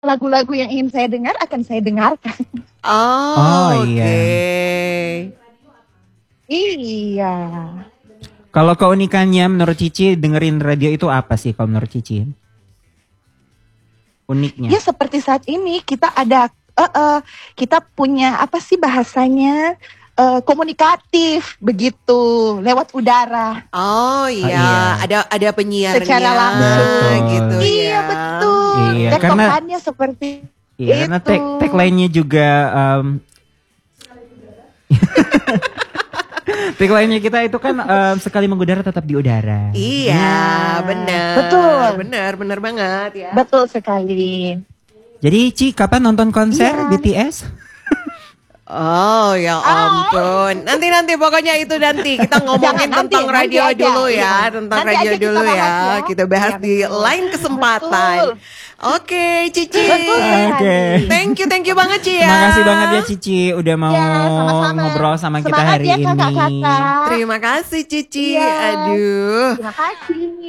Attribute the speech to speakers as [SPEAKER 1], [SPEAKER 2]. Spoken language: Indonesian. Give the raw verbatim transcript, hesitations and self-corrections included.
[SPEAKER 1] lagu-lagu yang ingin saya dengar akan saya dengarkan.
[SPEAKER 2] Oh,
[SPEAKER 3] Oh,
[SPEAKER 2] oke.
[SPEAKER 3] iya.
[SPEAKER 1] Iya.
[SPEAKER 3] Kalau keunikannya menurut Cici dengerin radio itu apa sih kalau menurut Cici? Uniknya.
[SPEAKER 1] Ya seperti saat ini kita ada eh, eh, kita punya apa sih bahasanya eh, komunikatif begitu lewat udara.
[SPEAKER 2] Oh iya,
[SPEAKER 3] iya.
[SPEAKER 2] ada ada penyiarnya
[SPEAKER 1] Secara langsung.
[SPEAKER 3] Betul.
[SPEAKER 2] gitu ya.
[SPEAKER 1] Iya betul.
[SPEAKER 3] Iya,
[SPEAKER 1] Dan
[SPEAKER 3] karena-
[SPEAKER 1] tokannya seperti
[SPEAKER 3] Iya, karena
[SPEAKER 1] itu.
[SPEAKER 3] tag tagline-nya juga um, tagline-nya kita itu kan um, sekali mengudara tetap di udara.
[SPEAKER 2] Iya,
[SPEAKER 1] Nah,
[SPEAKER 2] benar.
[SPEAKER 1] betul.
[SPEAKER 2] Benar, benar banget ya.
[SPEAKER 1] Betul sekali.
[SPEAKER 3] Jadi Ci, kapan nonton konser
[SPEAKER 1] Iya.
[SPEAKER 3] B T S?
[SPEAKER 2] Oh ya ampun. Nanti-nanti pokoknya itu nanti kita ngomongin
[SPEAKER 1] Jangan, nanti,
[SPEAKER 2] tentang
[SPEAKER 1] nanti
[SPEAKER 2] radio
[SPEAKER 1] aja,
[SPEAKER 2] dulu ya,
[SPEAKER 1] iya.
[SPEAKER 2] tentang
[SPEAKER 1] Nanti
[SPEAKER 2] radio
[SPEAKER 1] aja kita
[SPEAKER 2] dulu
[SPEAKER 1] bahas
[SPEAKER 2] ya.
[SPEAKER 1] ya.
[SPEAKER 2] Kita bahas
[SPEAKER 1] Iya,
[SPEAKER 2] di
[SPEAKER 1] betul.
[SPEAKER 2] lain kesempatan.
[SPEAKER 1] Betul.
[SPEAKER 2] Oke, Cici.
[SPEAKER 1] Betul sekali.
[SPEAKER 3] Oke.
[SPEAKER 2] Thank you, thank you banget Ci ya.
[SPEAKER 3] Terima kasih banget ya Cici udah mau
[SPEAKER 1] Ya, sama-sama.
[SPEAKER 3] ngobrol sama kita
[SPEAKER 1] Semangat
[SPEAKER 3] hari
[SPEAKER 1] ya,
[SPEAKER 3] ini.
[SPEAKER 1] kakak-kakak.
[SPEAKER 2] Terima kasih Cici.
[SPEAKER 1] Iya.
[SPEAKER 2] Aduh.
[SPEAKER 1] Terima kasih.